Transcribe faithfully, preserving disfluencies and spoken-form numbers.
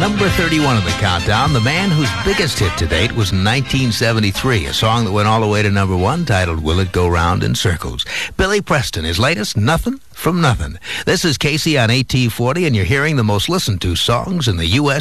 number thirty-one of the countdown. The man whose biggest hit to date was nineteen seventy-three, a song that went all the way to number one, titled Will It Go Round in Circles. Billy Preston, his latest, Nothing from Nothing. This is Casey on A T forty, and you're hearing the most listened to songs in the U S